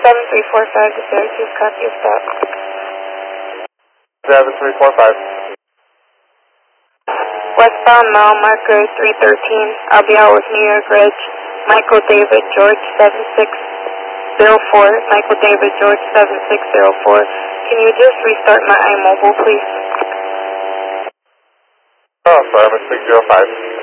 7345 to Syracuse, copy of stop. 7345. Westbound mile marker 313. I'll be out with New York Ridge. Michael David George 7604. Michael David George 7604. Can you just restart my iMobile, please? Oh, sorry, I'm at 605.